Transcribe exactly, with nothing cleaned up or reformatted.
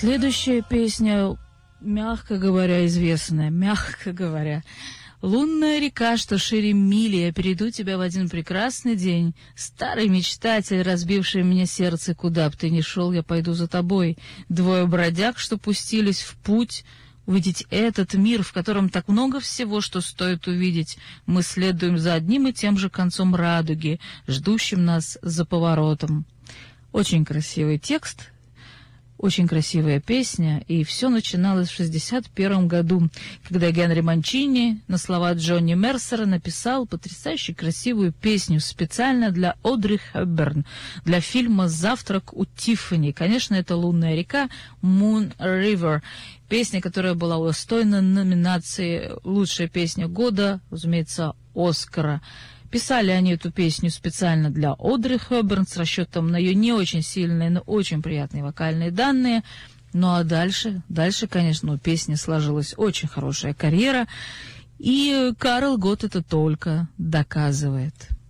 Следующая песня, мягко говоря, известная, мягко говоря. «Лунная река, что шире мили, я перейду тебя в один прекрасный день. Старый мечтатель, разбивший мне сердце, куда б ты ни шел, я пойду за тобой. Двое бродяг, что пустились в путь, увидеть этот мир, в котором так много всего, что стоит увидеть. Мы следуем за одним и тем же концом радуги, ждущим нас за поворотом». Очень красивый текст. Очень красивая песня, и все начиналось в шестьдесят первом году, когда Генри Манчини на слова Джонни Мерсера написал потрясающе красивую песню специально для Одри Хепберн, для фильма «Завтрак у Тиффани». Конечно, это «Лунная река», Moon River, песня, которая была удостоена номинации «Лучшая песня года», разумеется, Оскара. Писали они эту песню специально для Одри Хепберн с расчетом на ее не очень сильные, но очень приятные вокальные данные. Ну а дальше, дальше, конечно, у песни сложилась очень хорошая карьера, и Карл Готт это только доказывает.